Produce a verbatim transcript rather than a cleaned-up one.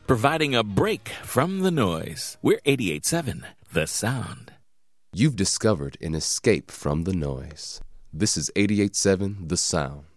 providing a break from the noise. We're eighty-eight point seven, The Sound. You've discovered an escape from the noise. This is eighty-eight point seven The Sound.